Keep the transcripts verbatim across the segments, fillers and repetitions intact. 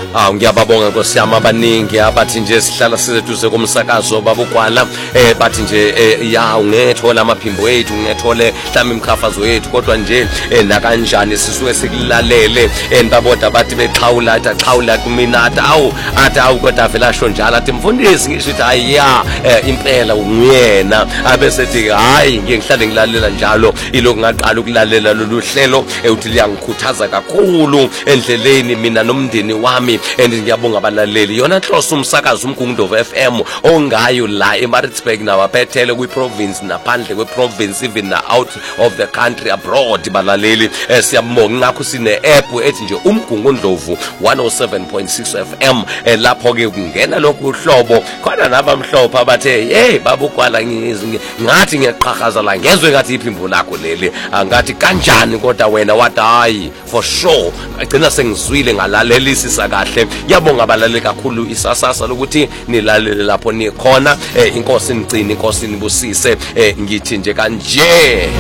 Awu ngiyababonga Nkosi yami abaningi abathi nje sihlala siseduze komsakazo babugwala eh bathi nje ya ungethola amaphimbo ethu ngethole mhlawumbe imkhafazo yethu kodwa nje na kanjani sisuke sikulalele enbaboda bathi bexhawula axhawula kumina athi awu athi awu kodwa vela sho njalo athi mfundisi ngisho ukuthi ayiya impela nguyena abesethi hayi ngeke ngihlale ngilalela njalo ilokhu ngaqala ukulalela lolu hlelo uthi liyangikhuthaza kakhulu endleleni mina nomndeni wami and ngiyabonga abalaleli yona nhloso umsakazo umgungundo F M ongayo la eMaritzburg nawaphethele kwiprovince naphandle kweprovince even na out of the country abroad balaleli siyabonga ngakho sine app ethi nje umgungundlovu one oh seven point six F M lapho ke kungena lokhu uhlobo khona nabamhlophe abathe hey babugwala ngathi ngiyaqhaqhaza la ngezwe ngathi iphimbo lakho leli angathi kanjani kodwa wena wathi hayi for sure agcina sengizwile ngalalelisisa kahle ngiyabonga abalaleli kakhulu isasasa lokuthi nilalele lapho nikhona inkosi ngcini inkosi nibusise ngithi nje kanje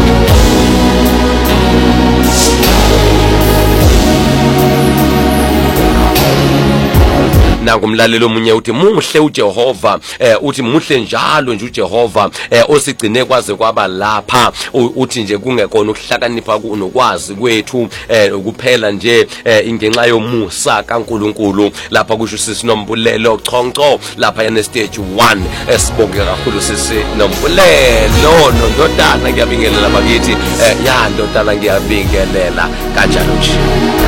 nangumlalelo omunye uthi muhle uJehova uthi muhle njalo nje uJehova osigcine kwaze kwaba lapha uthi nje kungekona ukuhlakanipha kunokwazi kwethu ukuphela nje ingenxa yomusa kaNkuluNkulu lapha kusho sisi Nombulelo choncho lapha yana stage one esibonge kakhulu sisi Nombulelo nondodana ngiyabingelela bakithi ya ndodana ngiyabingelela kanjalo nje.